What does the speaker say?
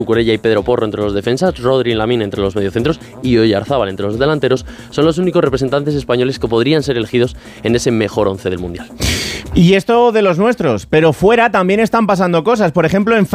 Cucurella y Pedro Porro entre los defensas, Rodri y Lamine entre los mediocentros y Oyarzábal entre los delanteros son los únicos representantes españoles que podrían ser elegidos en ese mejor 11 del Mundial. Y esto de los nuestros, pero fuera también están pasando cosas. Por ejemplo, en